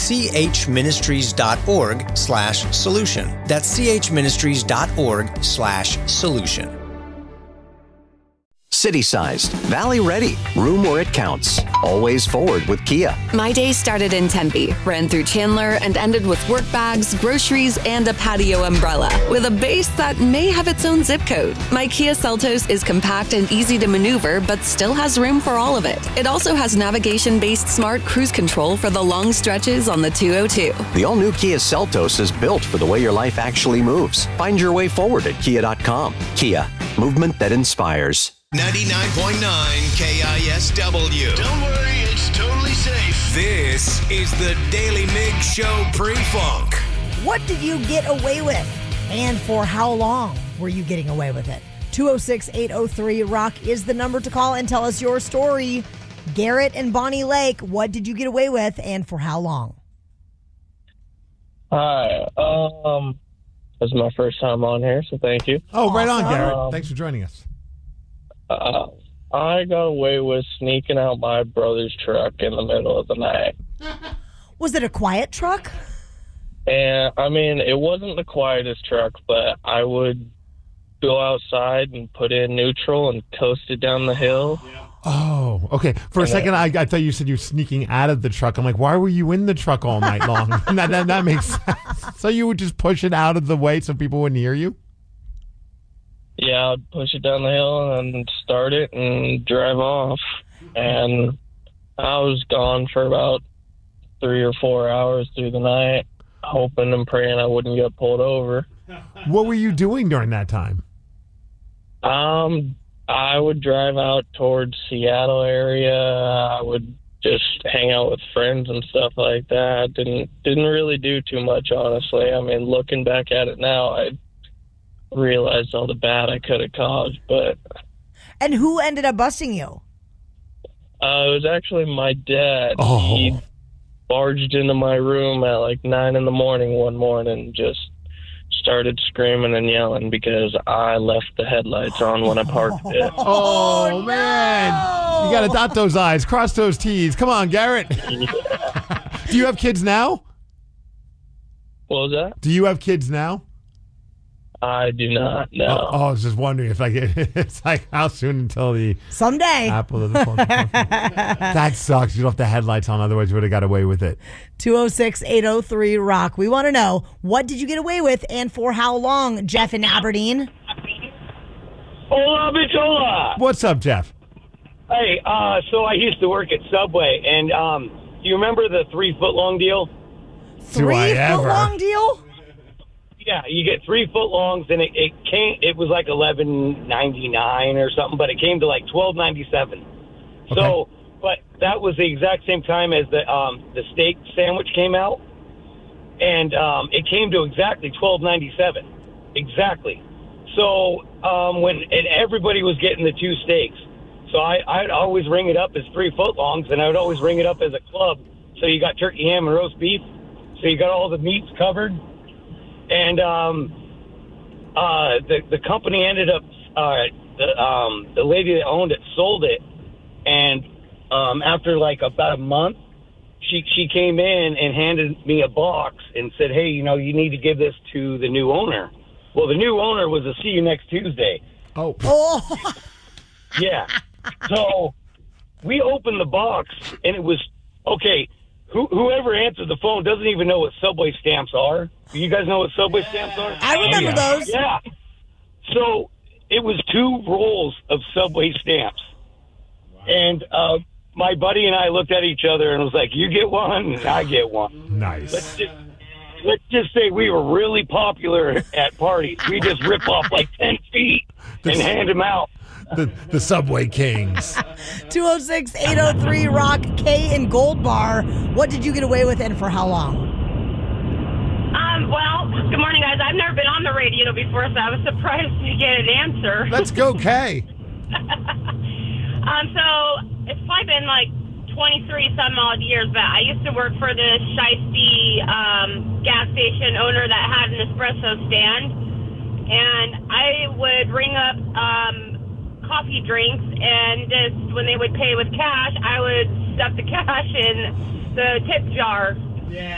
chministries.org/solution. That's chministries.org/solution. City-sized, valley-ready, room where it counts. Always forward with Kia. My day started in Tempe, ran through Chandler, and ended with work bags, groceries, and a patio umbrella. With a base that may have its own zip code. My Kia Seltos is compact and easy to maneuver, but still has room for all of it. It also has navigation-based smart cruise control for the long stretches on the 202. The all-new Kia Seltos is built for the way your life actually moves. Find your way forward at kia.com. Kia, movement that inspires. 99.9 KISW. Don't worry, it's totally safe. This is the Daily Mig Show pre-funk. What did you get away with? And for how long were you getting away with it? 206-803-ROCK is the number to call and tell us your story. Garrett and Bonnie Lake, what did you get away with and for how long? Hi. This is my first time on here, so thank you. Oh, right on, Garrett. Thanks for joining us. I got away with sneaking out my brother's truck in the middle of the night. Was it a quiet truck? And, I mean, it wasn't the quietest truck, but I would go outside and put in neutral and coast it down the hill. Oh, okay. For a second, I thought you said you were sneaking out of the truck. I'm like, why were you in the truck all night long? that makes sense. So you would just push it out of the way so people wouldn't hear you? Yeah, I'd push it down the hill and start it and drive off. And I was gone for about 3 or 4 hours through the night, hoping and praying I wouldn't get pulled over. What were you doing during that time? I would drive out towards Seattle area. I would just hang out with friends and stuff like that. Didn't really do too much, honestly. I mean, looking back at it now, I realized all the bad I could have caused. But And who ended up busting you? it was actually my dad. Oh. He barged into my room at like 9 a.m. one morning and just started screaming and yelling because I left the headlights on when I parked it. Oh, man. You got to dot those I's, cross those T's. Come on, Garrett. Do you have kids now? What was that? Do you have kids now? I do not know. I was just wondering if it's like how soon until the Someday. apple of the phone. That sucks. You left the headlights on, otherwise you would have got away with it. 206-803-ROCK. We want to know, what did you get away with and for how long, Jeff in Aberdeen? Hola, bitch, hola. What's up, Jeff? Hey, so I used to work at Subway, and do you remember the 3-foot-long deal? 3-foot-long deal? Yeah, you get 3-foot-longs, and it was like $11.99 or something, but it came to like $12.97. Okay. So, but that was the exact same time as the steak sandwich came out, and it came to exactly $12.97, exactly. So and everybody was getting the 2 steaks, so I'd always ring it up as 3-foot-longs, and I would always ring it up as a club. So you got turkey, ham, and roast beef. So you got all the meats covered. And the company ended up, the lady that owned it sold it. And after like about a month, she came in and handed me a box and said, hey, you need to give this to the new owner. Well, the new owner was a see you next Tuesday. Oh. Yeah. So we opened the box, and it was, okay, whoever answered the phone doesn't even know what Subway stamps are. You guys know what Subway stamps are? I remember those. Yeah. So it was 2 rolls of Subway stamps. Wow. And my buddy and I looked at each other and was like, you get one, and I get one. Nice. Let's just say we were really popular at parties. We just rip off like 10 feet and hand them out. The Subway Kings. 206-803-ROCK, K in Gold Bar. What did you get away with and for how long? Well, good morning, guys. I've never been on the radio before, so I was surprised to get an answer. Let's go, Kay. So it's probably been like 23-some odd years, but I used to work for this Shiesty gas station owner that had an espresso stand, and I would ring up coffee drinks, and just when they would pay with cash, I would stuff the cash in the tip jar. Yeah.